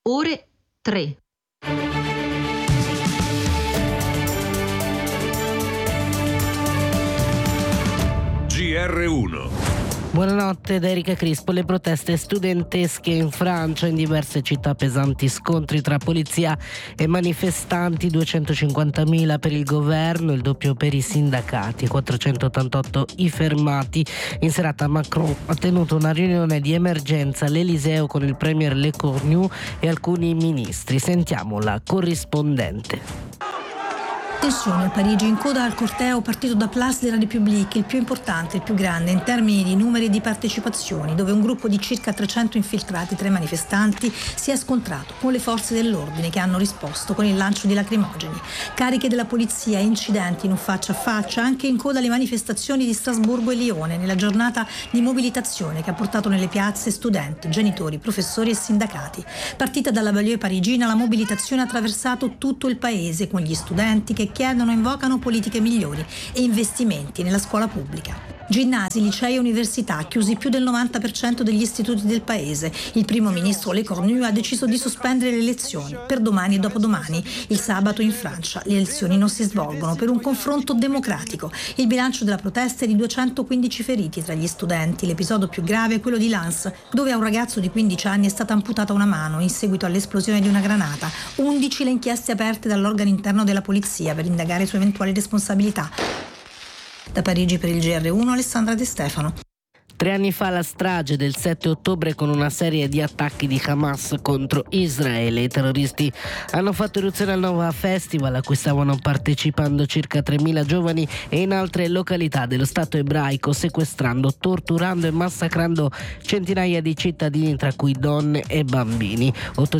ore 3. GR1. Buonanotte da Erika Crispo. Le proteste studentesche in Francia, in diverse città pesanti scontri tra polizia e manifestanti, 250.000 per il governo, il doppio per i sindacati, 488 i fermati. In serata Macron ha tenuto una riunione di emergenza all'Eliseo con il premier Le Cornu e alcuni ministri. Sentiamo la corrispondente. Tensione a Parigi, in coda al corteo partito da Place de la République, il più importante, il più grande in termini di numeri e di partecipazioni, dove un gruppo di circa 300 infiltrati tra i manifestanti si è scontrato con le forze dell'ordine che hanno risposto con il lancio di lacrimogeni. Cariche della polizia e incidenti in un faccia a faccia anche in coda alle manifestazioni di Strasburgo e Lione nella giornata di mobilitazione che ha portato nelle piazze studenti, genitori, professori e sindacati. Partita dalla banlieue parigina, la mobilitazione ha attraversato tutto il paese con gli studenti che chiedono e invocano politiche migliori e investimenti nella scuola pubblica. Ginnasi, licei e università, chiusi più del 90% degli istituti del paese. Il primo ministro Le Cornu ha deciso di sospendere le elezioni per domani e dopodomani. Il sabato in Francia le elezioni non si svolgono per un confronto democratico. Il bilancio della protesta è di 215 feriti tra gli studenti. L'episodio più grave è quello di Lens, dove a un ragazzo di 15 anni è stata amputata una mano in seguito all'esplosione di una granata. 11 le inchieste aperte dall'organo interno della polizia per indagare su eventuali responsabilità. Da Parigi per il GR1, Alessandra De Stefano. 3 anni fa la strage del 7 ottobre con una serie di attacchi di Hamas contro Israele. I terroristi hanno fatto irruzione al Nova Festival a cui stavano partecipando circa 3.000 giovani e in altre località dello Stato ebraico, sequestrando, torturando e massacrando centinaia di cittadini, tra cui donne e bambini.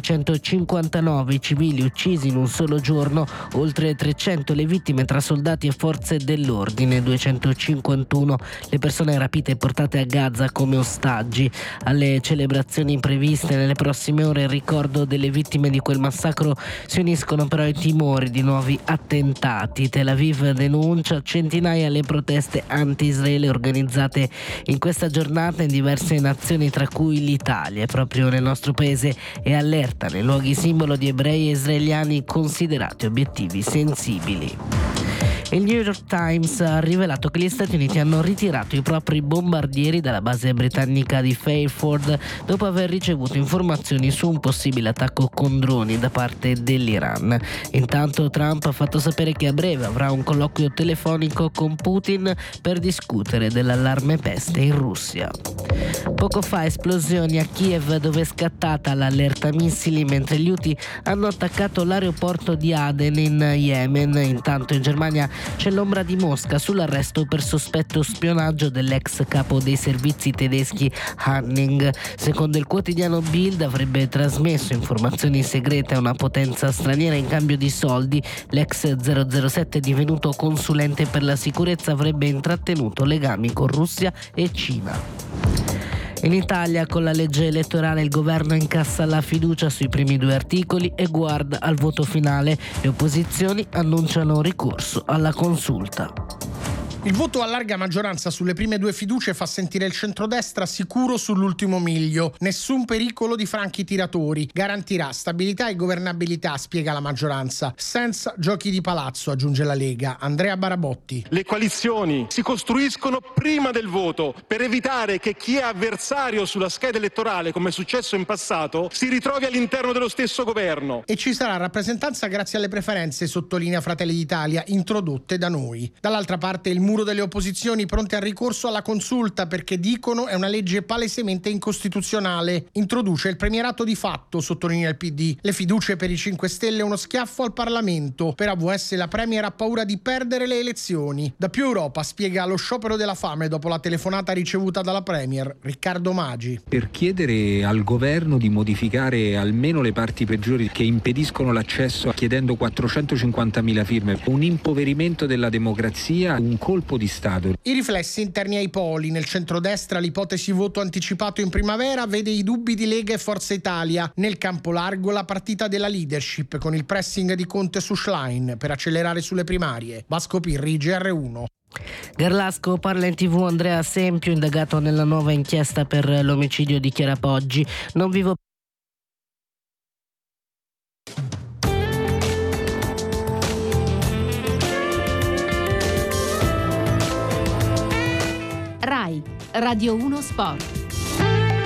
859 i civili uccisi in un solo giorno, oltre 300 le vittime tra soldati e forze dell'ordine, 251 le persone rapite e portate a Gaza come ostaggi. Alle celebrazioni previste nelle prossime ore in ricordo delle vittime di quel massacro si uniscono però i timori di nuovi attentati. Tel Aviv denuncia centinaia le proteste anti-Israele organizzate in questa giornata in diverse nazioni, tra cui l'Italia. Proprio nel nostro paese è allerta nei luoghi simbolo di ebrei e israeliani considerati obiettivi sensibili. Il New York Times ha rivelato che gli Stati Uniti hanno ritirato i propri bombardieri dalla base britannica di Fairford dopo aver ricevuto informazioni su un possibile attacco con droni da parte dell'Iran. Intanto Trump ha fatto sapere che a breve avrà un colloquio telefonico con Putin per discutere dell'allarme peste in Russia. Poco fa esplosioni a Kiev, dove è scattata l'allerta missili mentre gli Houthi hanno attaccato l'aeroporto di Aden in Yemen. Intanto in Germania c'è l'ombra di Mosca sull'arresto per sospetto spionaggio dell'ex capo dei servizi tedeschi Hanning. Secondo il quotidiano Bild avrebbe trasmesso informazioni segrete a una potenza straniera in cambio di soldi. L'ex 007, divenuto consulente per la sicurezza, avrebbe intrattenuto legami con Russia e Cina. In Italia, con la legge elettorale, il governo incassa la fiducia sui primi 2 articoli e guarda al voto finale. Le opposizioni annunciano ricorso alla consulta. Il voto a larga maggioranza sulle prime 2 fiducie fa sentire il centrodestra sicuro sull'ultimo miglio. Nessun pericolo di franchi tiratori. Garantirà stabilità e governabilità, spiega la maggioranza. Senza giochi di palazzo, aggiunge la Lega. Andrea Barabotti. Le coalizioni si costruiscono prima del voto per evitare che chi è avversario sulla scheda elettorale, come è successo in passato, si ritrovi all'interno dello stesso governo. E ci sarà rappresentanza grazie alle preferenze, sottolinea Fratelli d'Italia, introdotte da noi. Dall'altra parte il muro delle opposizioni pronte al ricorso alla consulta perché dicono è una legge palesemente incostituzionale. Introduce il premierato di fatto, sottolinea il PD. Le fiducie per i 5 Stelle uno schiaffo al Parlamento. Per AVS la premier ha paura di perdere le elezioni. Da Più Europa spiega lo sciopero della fame dopo la telefonata ricevuta dalla premier. Riccardo Magi. Per chiedere al governo di modificare almeno le parti peggiori che impediscono l'accesso, chiedendo 450.000 firme, un impoverimento della democrazia, un colpo di Stato. I riflessi interni ai poli. Nel centrodestra l'ipotesi voto anticipato in primavera vede i dubbi di Lega e Forza Italia. Nel campo largo la partita della leadership con il pressing di Conte su Schlein per accelerare sulle primarie. Vasco Pirri, GR1. Garlasco parla in TV. Andrea Sempio, indagato nella nuova inchiesta per l'omicidio di Chiara Poggi. Non vivo Radio 1 Sport.